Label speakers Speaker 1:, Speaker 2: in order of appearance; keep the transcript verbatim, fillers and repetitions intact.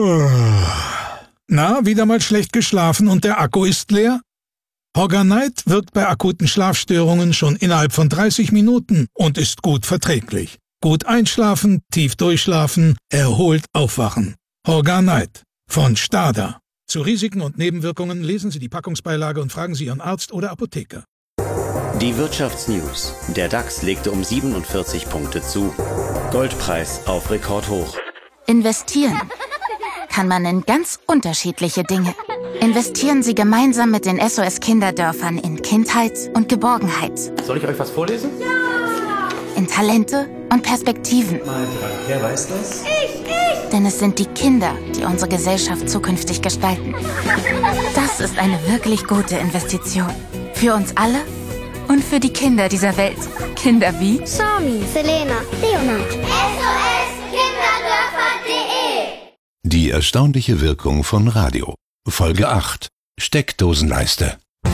Speaker 1: Na, wieder mal schlecht geschlafen und der Akku ist leer? Horganite wirkt bei akuten Schlafstörungen schon innerhalb von dreißig Minuten und ist gut verträglich. Gut einschlafen, tief durchschlafen, erholt aufwachen. Horganite von Stada. Zu Risiken und Nebenwirkungen lesen Sie die Packungsbeilage und fragen Sie Ihren Arzt oder Apotheker.
Speaker 2: Die Wirtschaftsnews. Der DAX legte um siebenundvierzig Punkte zu. Goldpreis auf Rekordhoch.
Speaker 3: Investieren kann man in ganz unterschiedliche Dinge. Investieren Sie gemeinsam mit den S O S-Kinderdörfern in Kindheit und Geborgenheit.
Speaker 4: Soll ich euch was vorlesen?
Speaker 3: Ja! In Talente und Perspektiven.
Speaker 4: Mal dran. Wer weiß das?
Speaker 3: Ich, ich! Denn es sind die Kinder, die unsere Gesellschaft zukünftig gestalten. Das ist eine wirklich gute Investition. Für uns alle und für die Kinder dieser Welt. Kinder wie
Speaker 5: Sami, Selena, Leonard. S O S Kinderdörfer punkt de
Speaker 6: Die erstaunliche Wirkung von Radio. Folge acht. Steckdosenleiste.